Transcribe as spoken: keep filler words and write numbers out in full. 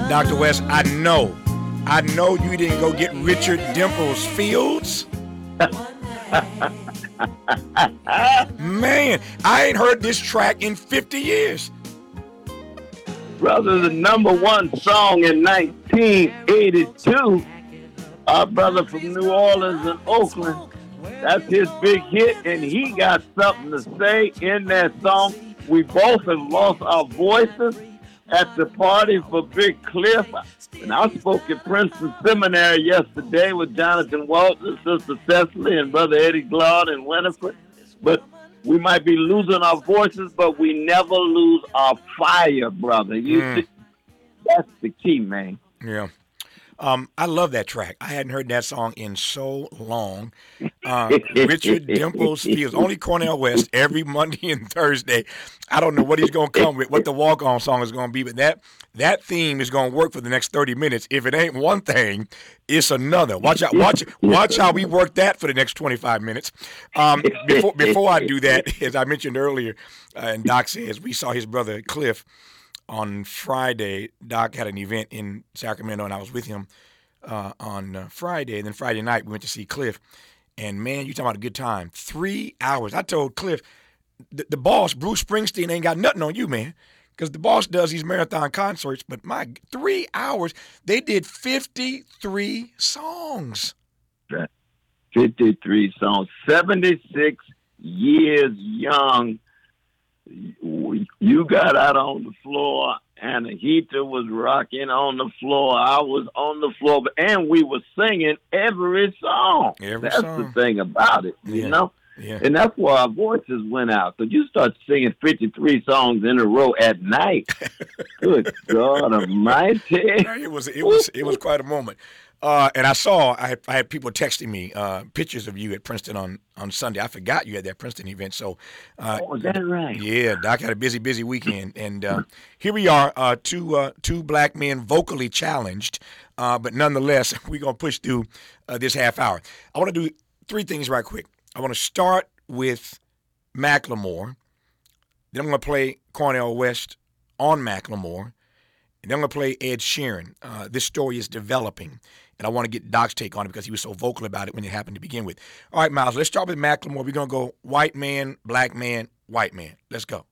Doctor West, I know, I know you didn't go get Richard Dimples Fields. Man, I ain't heard this track in fifty years. Brother, the number one song in nineteen eighty-two. Our brother from New Orleans and Oakland. That's his big hit, and he got something to say in that song. We both have lost our voices at the party for Big Cliff. And I spoke at Princeton Seminary yesterday with Jonathan Walton, Sister Cecily, and Brother Eddie Glaude and Winifred. But we might be losing our voices, but we never lose our fire, brother. You Mm. see, that's the key, man. Yeah. Um, I love that track. I hadn't heard that song in so long. Uh, Richard Dimples Fields, only Cornell West, every Monday and Thursday. I don't know what he's going to come with, what the walk-on song is going to be, but that that theme is going to work for the next thirty minutes. If it ain't one thing, it's another. Watch out! Watch watch how we work that for the next twenty-five minutes. Um, before before I do that, as I mentioned earlier, uh, and Doc says we saw his brother Cliff on Friday. Doc had an event in Sacramento, and I was with him uh, on uh, Friday. And then Friday night, we went to see Cliff. And, man, you talking about a good time. Three hours. I told Cliff, the, the boss, Bruce Springsteen, ain't got nothing on you, man, because the boss does these marathon concerts. But, my, three hours, they did fifty-three songs. fifty-three songs. seventy-six years young. You got out on the floor, and the heater was rocking on the floor. I was on the floor, and we were singing every song. Every that's song. the thing about it, you Yeah. know? Yeah. And that's why our voices went out. So you start singing fifty-three songs in a row at night. Good God Almighty! It was it was it was quite a moment. Uh, and I saw I had, I had people texting me uh, pictures of you at Princeton on, on Sunday. I forgot you had that Princeton event. So, uh, Oh, is that right? yeah, Doc had a busy, busy weekend, and uh, here we are, uh, two uh, two black men vocally challenged, uh, but nonetheless, we're gonna push through uh, this half hour. I want to do three things right quick. I want to start with Macklemore, then I'm gonna play Cornell West on Macklemore, and then I'm gonna play Ed Sheeran. Uh, this story is developing, and I want to get Doc's take on it because he was so vocal about it when it happened to begin with. All right, Miles, let's start with Macklemore. We're gonna go white man, black man, white man. Let's go.